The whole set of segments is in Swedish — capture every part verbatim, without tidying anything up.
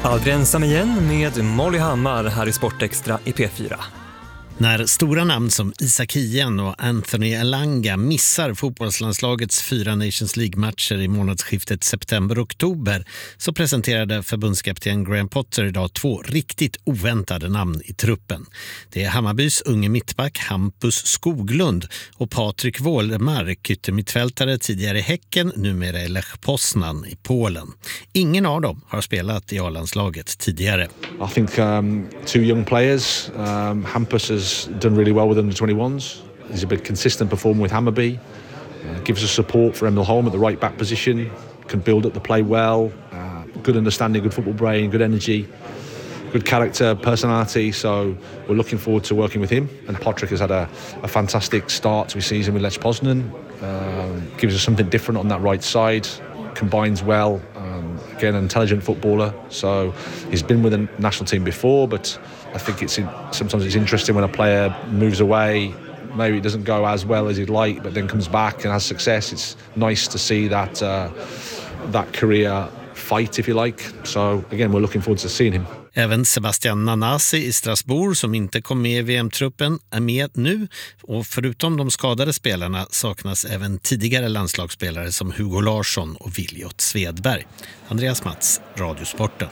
Aldrig ensam igen med Molly Hammar här i Sportextra i P fyra. När stora namn som Isak Hien och Anthony Elanga missar fotbollslandslagets fyra Nations League-matcher i månadsskiftet september-oktober så presenterade förbundskapten Graham Potter idag två riktigt oväntade namn i truppen. Det är Hammarbys unge mittback Hampus Skoglund och Patrik Wålemark, yttermittfältare tidigare i Häcken, numera i Lech Poznan i Polen. Ingen av dem har spelat i A-landslaget tidigare. I think um, two young players. Um, Hampus has done really well with under twenty-ones. He's a bit consistent performer with Hammarby. Uh, gives us support for Emil Holm at the right back position. Can build up the play well. Uh, good understanding, good football brain, good energy, good character, personality. So we're looking forward to working with him. And Patrick has had a, a fantastic start to his season with Lech Poznan. Uh, gives us something different on that right side. Combines well. Um, again, an intelligent footballer. So he's been with the national team before, but I think it's sometimes it's interesting when a player moves away. Maybe it doesn't go as well as he'd like, but then comes back and has success. It's nice to see that uh, that career fight, if you like. So again, we're looking forward to seeing him. Även Sebastian Nanasi i Strasbourg, som inte kom med i V M-truppen, är med nu. Och förutom de skadade spelarna saknas även tidigare landslagsspelare som Hugo Larsson och Viljot Svedberg. Andreas Mats, Radiosporten.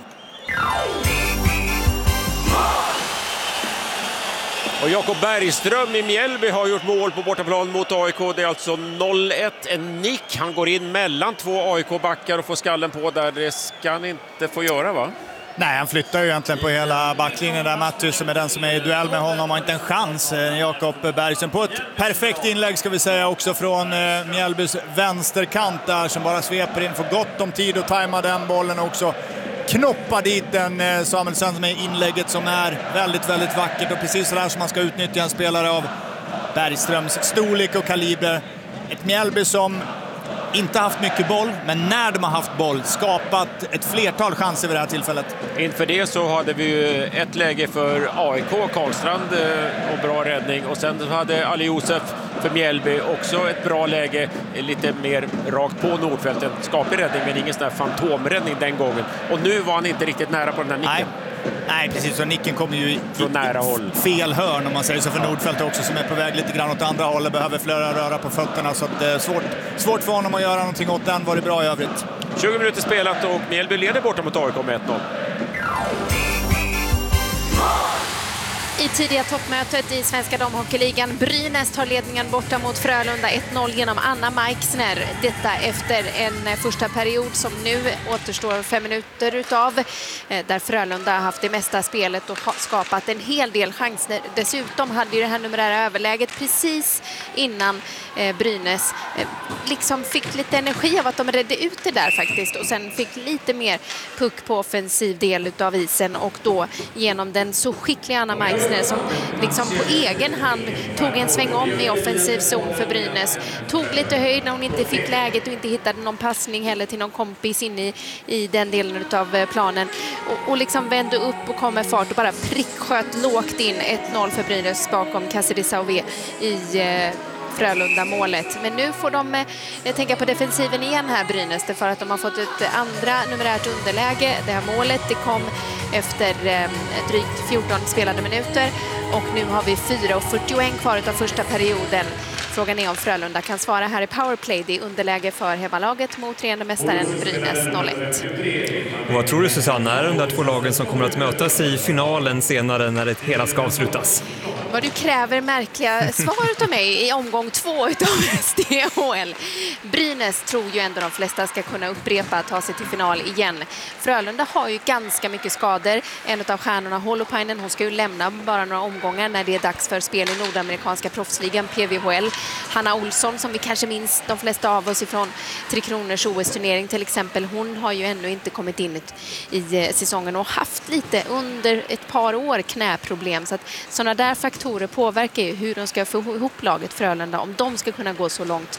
Och Jakob Bergström i Mjällby har gjort mål på bortaplan mot A I K. Det är alltså noll ett, en nick. Han går in mellan två A I K-backar och får skallen på där. Det ska han inte få göra, va? Nej, han flyttar ju egentligen på hela backlinjen där. Matthews, som är den som är i duell med honom, har inte en chans. Jakob Bergström på ett perfekt inlägg, ska vi säga, också från eh, Mjällbys vänsterkant där, som bara sveper in, får gott om tid att tajma den bollen också. Knoppa dit den eh, Samuelsson med inlägget som är väldigt, väldigt vackert, och precis så där som man ska utnyttja en spelare av Bergströms storlek och kaliber. Ett Mjällby som inte haft mycket boll, men när de har haft boll skapat ett flertal chanser vid det här tillfället. Inför det så hade vi ju ett läge för A I K, Karlstrand, och bra räddning. Och sen hade Ali Josef för Mjällby också ett bra läge, lite mer rakt på Nordfältet. Skaplig räddning, men ingen sån här fantomräddning den gången. Och nu var han inte riktigt nära på den här nicken. Nej. Nej, precis. Så nicken kommer ju i, från i, nära håll. Fel hörn, om man säger så, för Nordfält också, som är på väg lite grann åt andra hållet. Behöver flera röra på fötterna, så att det är svårt, svårt för honom att göra någonting åt den. Var det bra i övrigt. tjugo minuter spelat och Mjällby leder borta mot A I K med ett noll. I tidiga toppmötet i Svenska damhockeyligan, Brynäs tar ledningen borta mot Frölunda ett noll genom Anna Meixner. Detta efter en första period som nu återstår fem minuter utav, där Frölunda har haft det mesta spelet och skapat en hel del chanser. Dessutom hade ju det här numerära överläget precis innan eh, Brynäs eh, liksom fick lite energi av att de redde ut det där faktiskt, och sen fick lite mer puck på offensiv del utav isen, och då genom den så skickliga Anna Meixner som liksom på egen hand tog en sväng om i offensiv zon för Brynäs. Tog lite höjd när hon inte fick läget och inte hittade någon passning heller till någon kompis in i, i den delen av planen. Och, och liksom vände upp och kom med fart och bara pricksköt lågt in ett noll för Brynäs bakom Cassidy Sauvé i eh, Frölunda-målet. Men nu får de eh, tänka på defensiven igen här, Brynäs, för att de har fått ett andra numerärt underläge. Det här målet, det kom efter eh, drygt fjorton spelade minuter, och nu har vi fyra fyrtioett kvar av första perioden. Frågan är om Frölunda kan svara här i powerplay. Det är underläge för hemmalaget mot regerande mästaren Brynäs noll ett. Och vad tror du, Susanna, är de där två lagen som kommer att mötas i finalen senare när det hela ska avslutas? Vad du kräver märkliga svar av mig i omgång två utav S D H L. Brynäs tror ju ändå de flesta ska kunna upprepa att ta sig till final igen. Frölunda har ju ganska mycket skador. En av stjärnorna, Holopainen, hon ska ju lämna bara några omgångar när det är dags för spel i nordamerikanska proffsligan P V H L. Hanna Olsson, som vi kanske minns de flesta av oss ifrån Tre Kronors O S-turnering till exempel, hon har ju ännu inte kommit in i säsongen och haft lite under ett par år knäproblem, så att sådana där faktorer påverkar ju hur de ska få ihop laget Frölunda om de ska kunna gå så långt.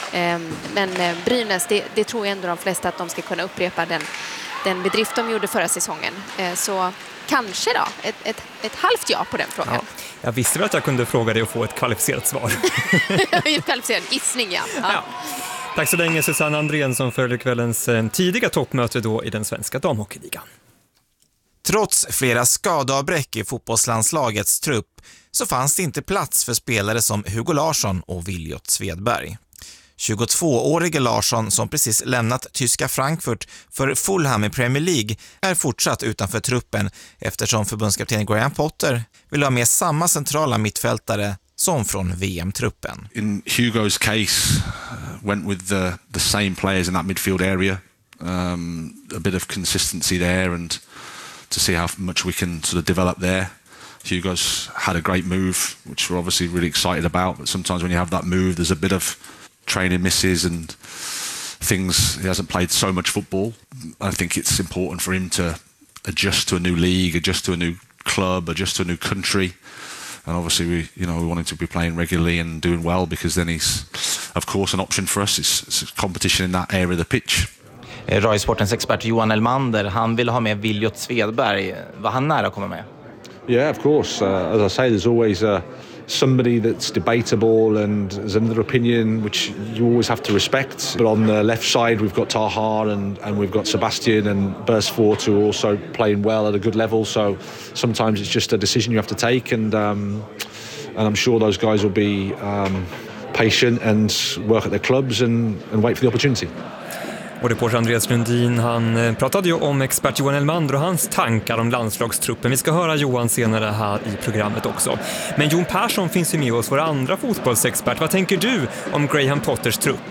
Men Brynäs, det, det tror jag ändå de flesta att de ska kunna upprepa den, den bedrift de gjorde förra säsongen. Så kanske då, ett, ett, ett halvt ja på den frågan. Ja, jag visste väl att jag kunde fråga dig och få ett kvalificerat svar. En kvalificerad gissning, ja. Ja. Ja. Tack så länge, Susanna Andrén, som följer kvällens tidiga toppmöte då i den svenska damhockeyligan. Trots flera skadeavbräck i fotbollslandslagets trupp så fanns det inte plats för spelare som Hugo Larsson och Viljot Svedberg. tjugotvåårige Larsson, som precis lämnat tyska Frankfurt för Fulham i Premier League, är fortsatt utanför truppen eftersom förbundskapten Graham Potter vill ha med samma centrala mittfältare som från V M-truppen. In Hugo's case, uh, went with the, the same players in that midfield area. Um, a bit of consistency there and to see how much we can sort of develop there. Hugo's had a great move, which we're obviously really excited about, but sometimes when you have that move, there's a bit of training misses and things. He hasn't played so much football. I think it's important for him to adjust to a new league, adjust to a new club, adjust to a new country. And obviously we, you know, we want him to be playing regularly and doing well, because then he's, of course, an option for us. It's, it's a competition in that area of the pitch. Rai Sportens expert Johan Elmander, han vill ha med Viljot Svedberg. Var han nära att komma med? Yeah, of course. Uh, as I say, there's always uh, somebody that's debatable and there's another opinion which you always have to respect. But on the left side, we've got Tahar and, and we've got Sebastian and Bursford, who are also playing well at a good level. So sometimes it's just a decision you have to take, and um, and I'm sure those guys will be um, patient and work at their clubs and, and wait for the opportunity. Och reporter Andreas Lundin, han pratade ju om expert Johan Elmander och hans tankar om landslagstruppen. Vi ska höra Johan senare här i programmet också. Men Jon Persson finns ju med oss, vår andra fotbollsexpert. Vad tänker du om Graham Potters trupp?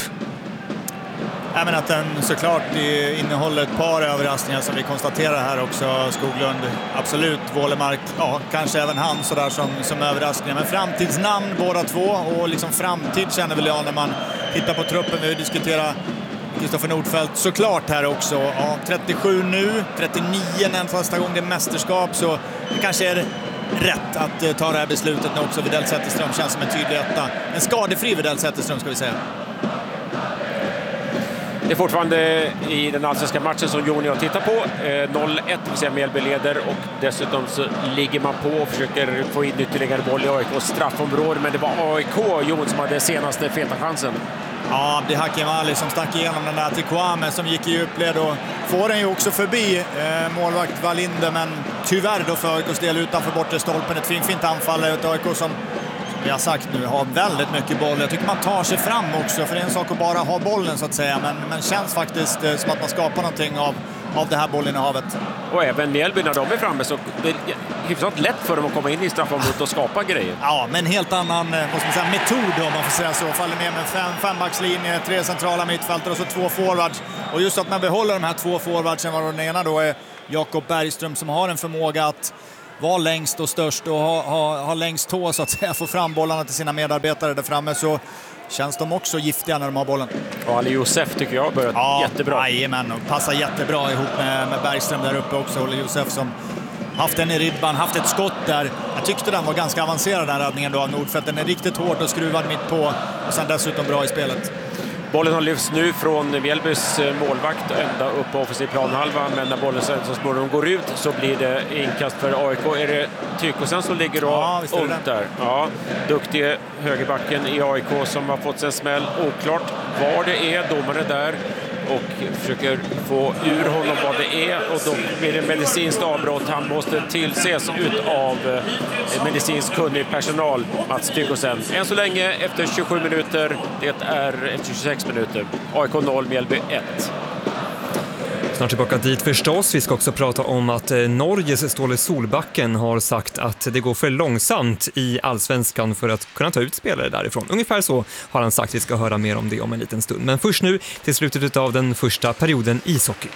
Jag menar att den såklart innehåller ett par överraskningar som vi konstaterar här också. Skoglund, absolut. Wålemark, ja, kanske även han sådär som, som överraskningar. Men framtidsnamn båda två, och liksom framtid känner väl jag när man tittar på truppen. Vi diskuterar Kristoffer Nordfeldt såklart här också. Ja, trettiosju nu, trettionio när första gången det är mästerskap, så det kanske är rätt att ta det här beslutet nu också. Widell Zetterström känns som en tydlig etta. En skadefri Widell Zetterström ska vi säga. Det är fortfarande i den allsvenska matchen som Jon och jag tittar på. Eh, noll ett, det vill säga Mjällby leder, och dessutom så ligger man på och försöker få in ytterligare boll i A I K:s straffområde. Men det var A I K, Jon, som hade senaste feta chansen. Ja, det är Hakim Ali som stack igenom den där till Kwame som gick i djupled, och får den ju också förbi eh, målvakt Wallinder, men tyvärr då för A I K:s del utanför bortre stolpen. Ett fint, fint anfall, ett A I K som, som vi har sagt nu, har väldigt mycket boll. Jag tycker man tar sig fram också, för det är en sak att bara ha bollen så att säga, men, men känns faktiskt eh, som att man skapar någonting av, av det här bollinnehavet. Och även Mjällby när de är framme, så det är hyfsat lätt för dem att komma in i straffområdet och skapa grejer. Ja, men en helt annan vad ska man säga, metod om man får säga så. Faller ner med fem, fembackslinje, tre centrala mittfältare och så två forwards. Och just att man behåller de här två forwardsen, var den ena då är Jakob Bergström som har en förmåga att vara längst och störst och ha, ha, ha längst tå så att säga, få fram bollarna till sina medarbetare där framme, så känns de också giftiga när de har bollen. Och Ali Josef tycker jag har börjat ja, jättebra. Jajamän, och passar jättebra ihop med, med Bergström där uppe också. Ali Josef som haft den i ribban, haft ett skott där. Jag tyckte den var ganska avancerad, den räddningen då av Nordfeldt. Den är riktigt hård och skruvad mitt på, och sen dessutom bra i spelet. Bollen har lyfts nu från Mjällbys målvakt ända upp på offensiv planhalva, men när bollen sen så småningom går ut så blir det inkast för A I K. Är det Tykosen som ligger och ja, ont där? Ja, duktig högerbacken i A I K som har fått en smäll. Oklart vad det är, domaren där och försöker få ur honom vad det är, och då blir det medicinskt avbrott. Han måste tillses ut av medicinskt kunnig personal, Mats Tykosen. Än så länge efter tjugosju minuter, det är efter tjugosex minuter. A I K noll, Mjällby ett. Snart tillbaka dit förstås. Vi ska också prata om att Norges Ståle Solbacken har sagt att det går för långsamt i Allsvenskan för att kunna ta ut spelare därifrån. Ungefär så har han sagt. Vi ska höra mer om det om en liten stund. Men först nu till slutet av den första perioden ishockey.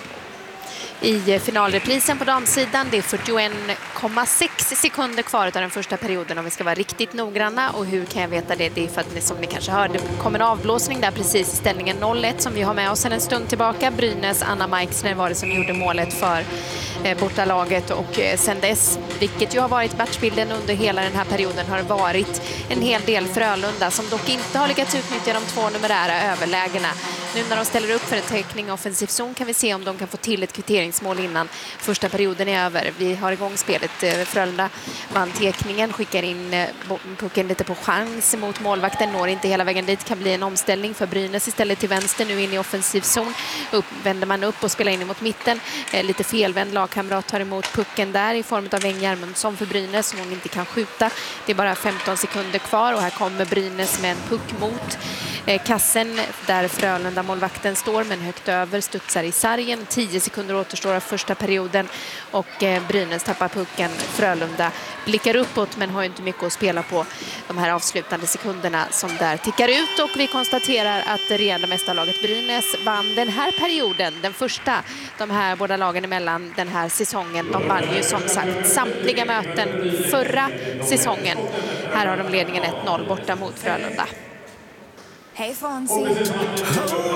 I finalreprisen på damsidan, det är fyrtioen komma sex sekunder kvar av den första perioden om vi ska vara riktigt noggranna. Och hur kan jag veta det? Det är för att ni, som ni kanske hörde, kommer en avblåsning där precis i ställningen noll ett som vi har med oss en stund tillbaka. Brynäs Anna Meixner var det som gjorde målet för eh, bortalaget, och eh, sen dess, vilket ju har varit matchbilden under hela den här perioden, har det varit en hel del Frölunda som dock inte har lyckats utnyttja de två numerära överlägena. Nu när de ställer upp för en täckning offensiv zon kan vi se om de kan få till ett kvitteringsmål innan första perioden är över. Vi har igång spelet. Frölunda vann täckningen, skickar in pucken lite på chans mot målvakten, når inte hela vägen dit, kan bli en omställning för Brynäs istället till vänster, nu in i offensiv zon. Upp, vänder man upp och spelar in mot mitten. Eh, lite felvänd lagkamrat tar emot pucken där i form av Weng Järmundsson för Brynäs som hon inte kan skjuta. Det är bara femton sekunder kvar och här kommer Brynäs med en puck mot eh, kassen där Frölunda målvakten står, men högt över studsar i sargen. tio sekunder återstår av första perioden och eh, Brynäs tappar pucken. Frölunda blickar uppåt men har inte mycket att spela på de här avslutande sekunderna som där tickar ut, och vi konstaterar att det regerande mästarlaget Brynäs vann den här perioden, den första de här båda lagen emellan den här säsongen. De vann ju som sagt samtliga möten förra säsongen. Här har de ledningen ett noll borta mot Frölunda. Hey Fonzie.